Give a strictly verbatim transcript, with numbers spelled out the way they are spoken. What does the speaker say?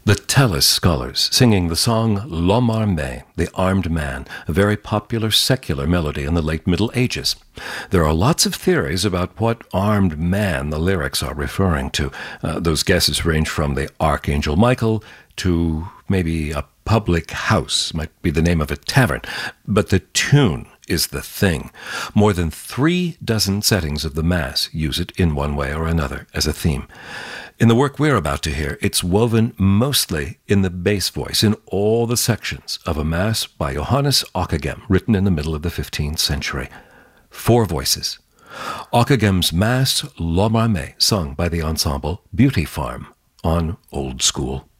The Tellus Scholars, singing the song L'Homme Armé, the Armed Man, a very popular secular melody in the late Middle Ages. There are lots of theories about what armed man the lyrics are referring to. Uh, those guesses range from the Archangel Michael to maybe a public house, might be the name of a tavern. But the tune is the thing. More than three dozen settings of the Mass use it in one way or another as a theme. In the work we're about to hear, it's woven mostly in the bass voice in all the sections of a Mass by Johannes Ockeghem, written in the middle of the fifteenth century. Four voices. Ockeghem's Mass L'Homme Armé, sung by the ensemble Beauty Farm on Old School.